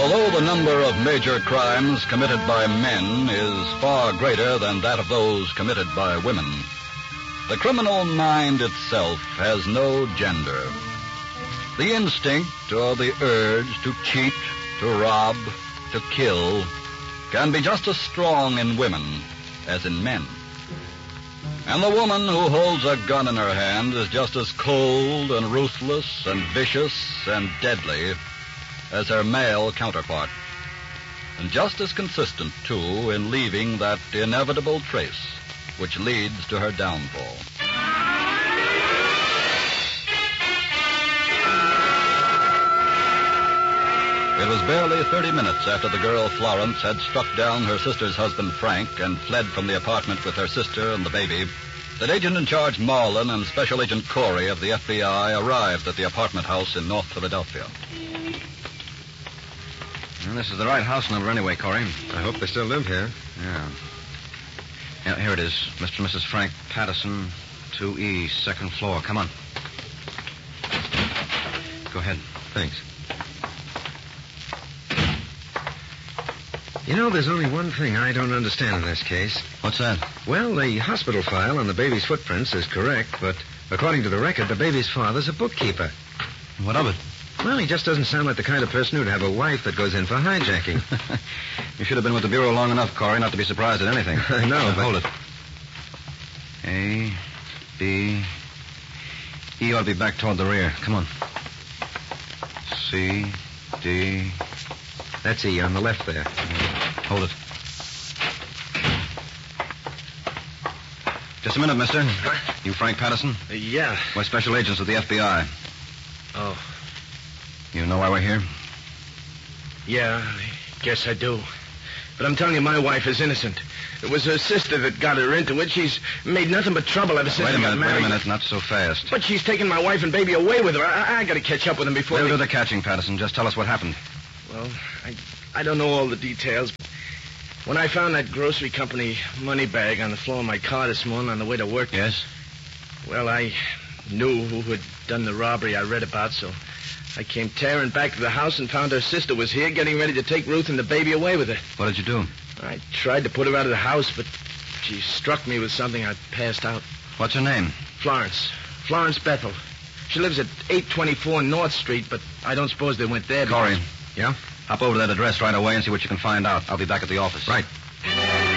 Although the number of major crimes committed by men is far greater than that of those committed by women, the criminal mind itself has no gender. The instinct or the urge to cheat, to rob, to kill can be just as strong in women as in men. And the woman who holds a gun in her hand is just as cold and ruthless and vicious and deadly as her male counterpart. And just as consistent, too, in leaving that inevitable trace which leads to her downfall. It was barely 30 minutes after the girl Florence had struck down her sister's husband Frank and fled from the apartment with her sister and the baby that Agent in Charge Marlin and Special Agent Corey of the FBI arrived at the apartment house in North Philadelphia. Well, this is the right house number anyway, Corey. I hope they still live here. Yeah, here it is. Mr. and Mrs. Frank Patterson, 2E, second floor. Come on. Go ahead. Thanks. You know, there's only one thing I don't understand in this case. What's that? Well, the hospital file on the baby's footprints is correct, but according to the record, the baby's father's a bookkeeper. What of it? Well, he just doesn't sound like the kind of person who'd have a wife that goes in for hijacking. You should have been with the Bureau long enough, Corey, not to be surprised at anything. I know, but... Hold it. A, B... E ought to be back toward the rear. Come on. C, D... That's E on the left there. Hold it. Just a minute, mister. You Frank Patterson? Yeah. We're special agents of the FBI. Oh. You know why we're here? Yeah, I guess I do. But I'm telling you, my wife is innocent. It was her sister that got her into it. She's made nothing but trouble ever since Wait a we got minute, married. wait a minute. Not so fast. But she's taken my wife and baby away with her. I got to catch up with them before We'll do the catching, Patterson. Just tell us what happened. Well, I don't know all the details. But when I found that grocery company money bag on the floor of my car this morning on the way to work... Yes? Well, I knew who had done the robbery I read about, so I came tearing back to the house and found her sister was here getting ready to take Ruth and the baby away with her. What did you do? I tried to put her out of the house, but she struck me with something. I passed out. What's her name? Florence. Florence Bethel. She lives at 824 North Street, but I don't suppose they went there. Corey. Yeah? Hop over to that address right away and see what you can find out. I'll be back at the office. Right.